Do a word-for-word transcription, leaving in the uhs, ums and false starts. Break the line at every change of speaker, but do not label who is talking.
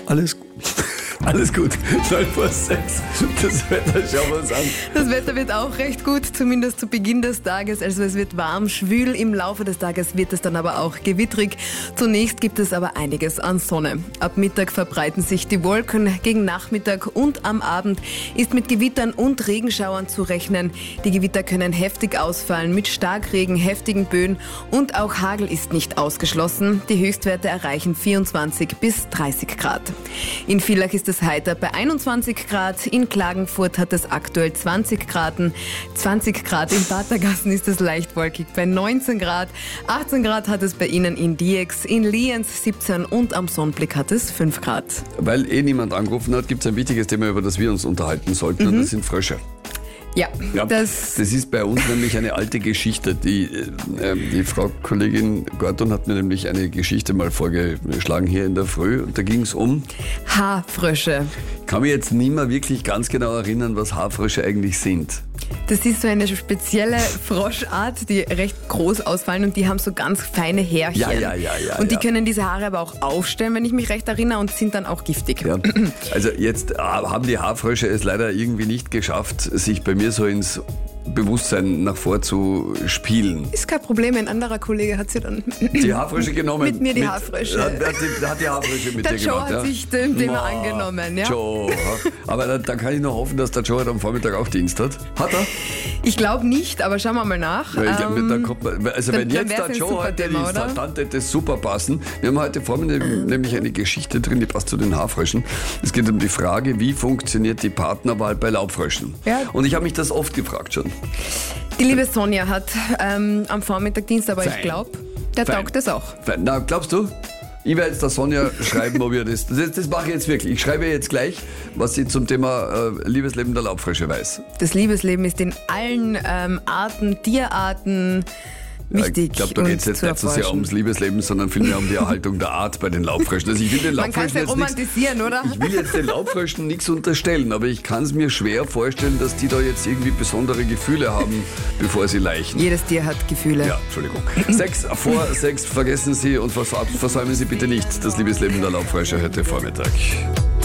Alles gut. Alles gut. neun vor sechs. Das Wetter schauen wir uns an.
Das Wetter wird auch recht gut, zumindest zu Beginn des Tages. Also es wird warm, schwül. Im Laufe des Tages wird es dann aber auch gewittrig. Zunächst gibt es aber einiges an Sonne. Ab Mittag verbreiten sich die Wolken. Gegen Nachmittag und am Abend ist mit Gewittern und Regenschauern zu rechnen. Die Gewitter können heftig ausfallen mit Starkregen, heftigen Böen und auch Hagel ist nicht ausgeschlossen. Die Höchstwerte erreichen vierundzwanzig bis dreißig Grad. In Villach ist es heiter bei einundzwanzig Grad, in Klagenfurt hat es aktuell zwanzig Grad, zwanzig Grad in Patergassen ist es leicht wolkig bei neunzehn Grad, achtzehn Grad hat es bei Ihnen in Diex, in Lienz siebzehn und am Sonnblick hat es fünf Grad.
Weil eh niemand angerufen hat, gibt es ein wichtiges Thema, über das wir uns unterhalten sollten, mhm. und das sind Frösche.
Ja,
ja
das,
das ist bei uns nämlich eine alte Geschichte. Die, äh, die Frau Kollegin Gordon hat mir nämlich eine Geschichte mal vorgeschlagen hier in der Früh und da ging es um
Haarfrösche.
Ich kann mich jetzt nicht mehr wirklich ganz genau erinnern, was Haarfrösche eigentlich sind.
Das ist so eine spezielle Froschart, die recht groß ausfallen und die haben so ganz feine Härchen.
Ja, ja, ja, ja.
Und die
ja.
können diese Haare aber auch aufstellen, wenn ich mich recht erinnere, und sind dann auch giftig.
Ja. Also jetzt äh, haben die Haarfrösche es leider irgendwie nicht geschafft, sich bei mir so ins Bewusstsein nach vor zu spielen.
Ist kein Problem, ein anderer Kollege hat sie dann
die Haarfrösche genommen.
Mit mir die
mit,
Haarfrösche.
Hat, hat, die, hat die Haarfrösche mit
der
dir
Joe
gemacht.
hat
ja?
sich dem Thema
Ma,
angenommen. Ja.
Joe. Aber dann, dann kann ich nur hoffen, dass der Joe heute am Vormittag auch Dienst hat. Hat er?
Ich glaube nicht, aber schauen wir mal nach.
Weil ich glaub,
ähm,
da kommt man, also
dann,
wenn jetzt
dann
der Joe heute
Thema,
Dienst
oder?
hat, dann hätte das super passen. Wir haben heute Vormittag nämlich eine Geschichte drin, die passt zu den Haarfröschen. Es geht um die Frage, wie funktioniert die Partnerwahl bei Laubfröschen?
Ja.
Und ich habe mich das oft gefragt schon.
Die liebe Sonja hat ähm, am Vormittag Dienst, aber
Fein.
ich glaube, der
Fein.
taugt das auch.
Fein. Na, glaubst du? Ich werde jetzt der Sonja schreiben, ob ihr das, das... Das mache ich jetzt wirklich. Ich schreibe jetzt gleich, was sie zum Thema äh, Liebesleben der Laubfrösche weiß.
Das Liebesleben ist in allen ähm, Arten, Tierarten wichtig.
Ich glaube, da geht es jetzt nicht so sehr ums Liebesleben, sondern vielmehr um die Erhaltung der Art bei den Laubfröschen. Also ich will den
Man kann es ja romantisieren,
nix,
oder?
Ich will jetzt den Laubfröschen nichts unterstellen, aber ich kann es mir schwer vorstellen, dass die da jetzt irgendwie besondere Gefühle haben, bevor sie laichen.
Jedes Tier hat Gefühle.
Ja, Entschuldigung. Sechs vor sechs, vergessen Sie und versäumen Sie bitte nicht das Liebesleben der Laubfrösche heute Vormittag.